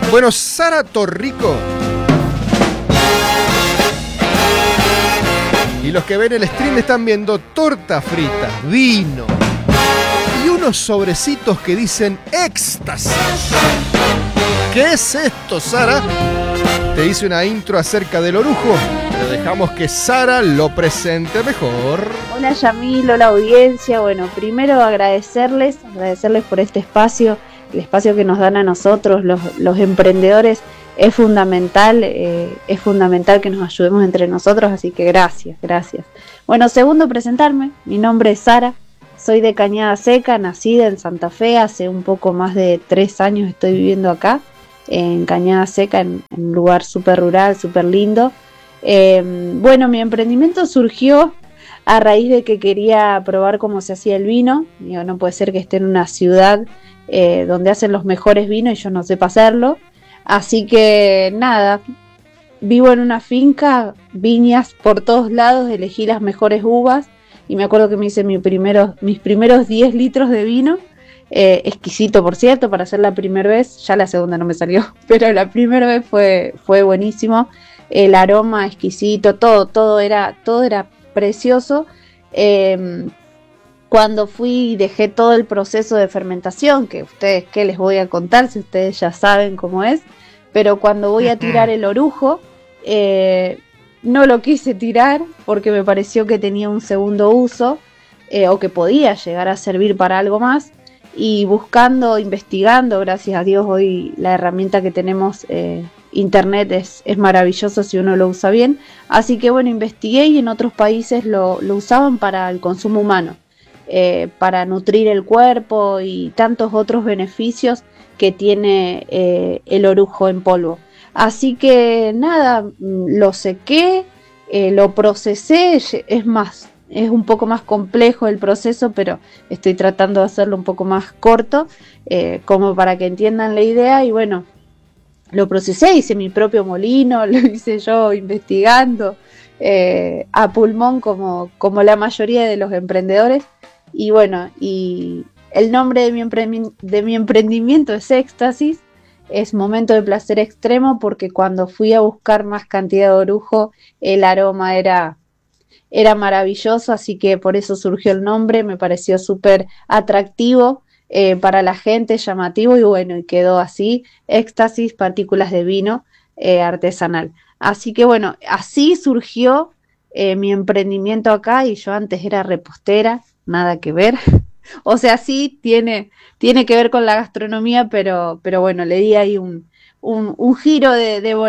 Bueno, Sara Torrico y los que ven el stream están viendo torta frita, vino y unos sobrecitos que dicen éxtasis. ¿Qué es esto, Sara? Te hice una intro acerca del orujo, pero dejamos que Sara lo presente mejor. Hola Yamil, hola audiencia. Bueno, primero agradecerles por este espacio, el espacio que nos dan a nosotros, los emprendedores. Es fundamental que nos ayudemos entre nosotros, así que gracias. Bueno, segundo, presentarme. Mi nombre es Sara, soy de Cañada Seca, nacida en Santa Fe. Hace un poco más de 3 años estoy viviendo acá, en Cañada Seca, en un lugar súper rural, súper lindo. Bueno, mi emprendimiento surgió a raíz de que quería probar cómo se hacía el vino. Digo, no puede ser que esté en una ciudad donde hacen los mejores vinos y yo no sepa hacerlo. Así que nada, vivo en una finca, viñas por todos lados, elegí las mejores uvas y me acuerdo que me hice mis primeros 10 litros de vino, exquisito por cierto, para hacer la primera vez. Ya la segunda no me salió, pero la primera vez fue buenísimo, el aroma exquisito, todo era precioso. Cuando fui y dejé todo el proceso de fermentación, que ustedes, ¿qué les voy a contar si ustedes ya saben cómo es? Pero cuando voy a tirar el orujo, no lo quise tirar porque me pareció que tenía un segundo uso, o que podía llegar a servir para algo más. Y buscando, investigando, gracias a Dios hoy la herramienta que tenemos, internet, es maravilloso si uno lo usa bien. Así que bueno, investigué y en otros países lo usaban para el consumo humano. Para nutrir el cuerpo y tantos otros beneficios que tiene el orujo en polvo. Así que nada, lo sequé, lo procesé. Es un poco más complejo el proceso, pero estoy tratando de hacerlo un poco más corto, como para que entiendan la idea. Y bueno, lo procesé, hice mi propio molino, lo hice yo investigando, a pulmón como la mayoría de los emprendedores. Y bueno, y el nombre de mi emprendimiento es Éxtasis, es momento de placer extremo, porque cuando fui a buscar más cantidad de orujo, el aroma era maravilloso, así que por eso surgió el nombre. Me pareció súper atractivo para la gente, llamativo, y bueno, y quedó así, Éxtasis, partículas de vino artesanal. Así que bueno, así surgió mi emprendimiento acá, y yo antes era repostera, nada que ver. O sea, sí tiene que ver con la gastronomía, pero bueno, le di ahí un giro de